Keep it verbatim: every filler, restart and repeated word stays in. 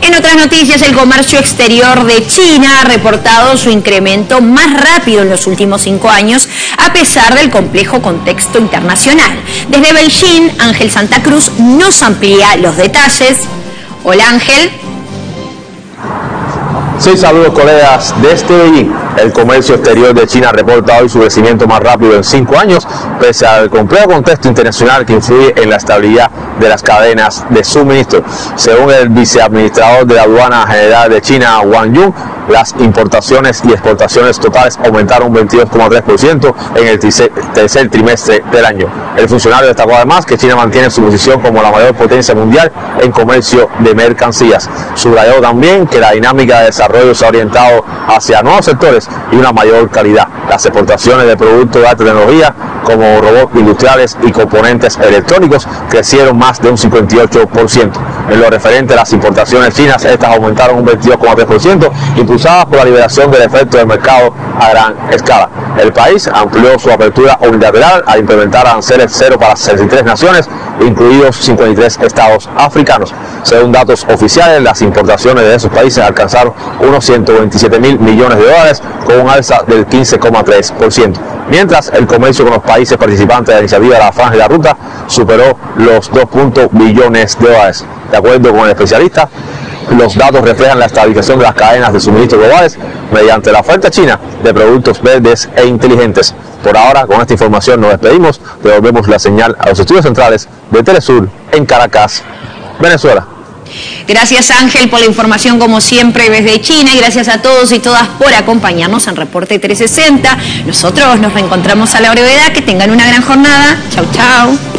En otras noticias, el comercio exterior de China ha reportado su incremento más rápido en los últimos cinco años, a pesar del complejo contexto internacional. Desde Beijing, Ángel Santa Cruz nos amplía los detalles. Hola, Ángel. Sí, saludos colegas. Desde Beijing, el comercio exterior de China reporta hoy su crecimiento más rápido en cinco años, pese al complejo contexto internacional que influye en la estabilidad de las cadenas de suministro. Según el viceadministrador de la Aduana General de China, Wang Yun, las importaciones y exportaciones totales aumentaron un veintidós coma tres por ciento en el tercer trimestre del año. El funcionario destacó además que China mantiene su posición como la mayor potencia mundial en comercio de mercancías. Subrayó también que la dinámica de desarrollo se ha orientado hacia nuevos sectores y una mayor calidad. Las exportaciones de productos de alta tecnología como robots industriales y componentes electrónicos crecieron más de un cincuenta y ocho por ciento. En lo referente a las importaciones chinas, estas aumentaron un veintidós coma tres por ciento, impulsadas por la liberación del efecto del mercado a gran escala. El país amplió su apertura unilateral al implementar aranceles cero para sesenta y tres naciones, incluidos cincuenta y tres estados africanos. Según datos oficiales, las importaciones de esos países alcanzaron unos ciento veintisiete mil millones de dólares, con un alza del quince coma tres por ciento. Mientras, el comercio con los países participantes de la iniciativa de la Franja y la Ruta superó los dos billones de dólares. De acuerdo con el especialista, los datos reflejan la estabilización de las cadenas de suministro globales mediante la oferta china de productos verdes e inteligentes. Por ahora, con esta información nos despedimos. Devolvemos la señal a los estudios centrales de Telesur en Caracas, Venezuela. Gracias, Ángel, por la información como siempre desde China, y gracias a todos y todas por acompañarnos en Reporte trescientos sesenta. Nosotros nos reencontramos a la brevedad. Que tengan una gran jornada. Chau, chau.